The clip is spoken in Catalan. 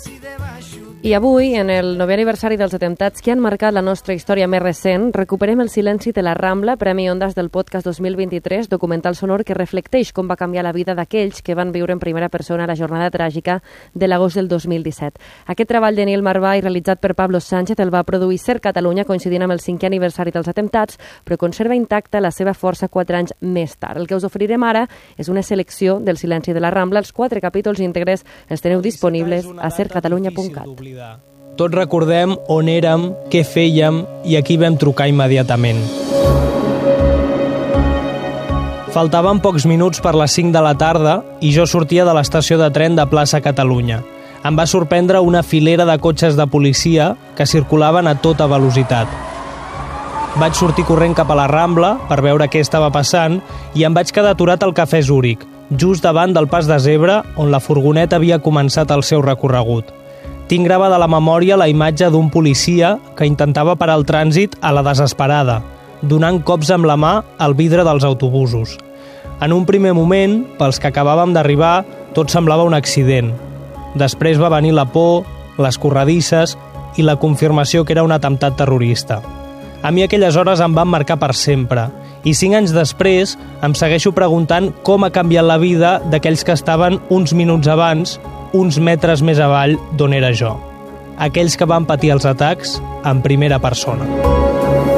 I avui, en el 9è aniversari dels atemptats que han marcat la nostra història més recent, recuperem El silenci de la Rambla, Premi Ondas del podcast 2023, documental sonor que reflecteix com va canviar la vida d'aquells que van viure en primera persona la jornada tràgica de l'agost del 2017. Aquest treball de Nil Marvà i realitzat per Pablo Sánchez el va produir Ser Catalunya coincidint amb el 5è aniversari dels atemptats, però conserva intacta la seva força 4 anys més tard. El que us oferirem ara és una selecció del silenci de la Rambla. Els 4 capítols íntegres els teniu disponibles a sercatalunya.cat. Tots recordem on érem, què fèiem i a qui vam trucar immediatament. Faltaven pocs minuts per les 5 de la tarda i jo sortia de l'estació de tren de Plaça Catalunya. Em va sorprendre una filera de cotxes de policia que circulaven a tota velocitat. Vaig sortir corrent cap a la Rambla per veure què estava passant i em vaig quedar aturat al Cafè Zúrich, just davant del pas de zebra on la furgoneta havia començat el seu recorregut. Tinc gravada a la memòria la imatge d'un policia que intentava parar el trànsit a la desesperada, donant cops amb la mà al vidre dels autobusos. En un primer moment, pels que acabàvem d'arribar, tot semblava un accident. Després va venir la por, les corredisses i la confirmació que era un atemptat terrorista. A mi aquelles hores em van marcar per sempre i 5 anys després em segueixo preguntant com ha canviat la vida d'aquells que estaven uns minuts abans, uns metres més avall d'on era jo. Aquells que van patir els atacs en primera persona.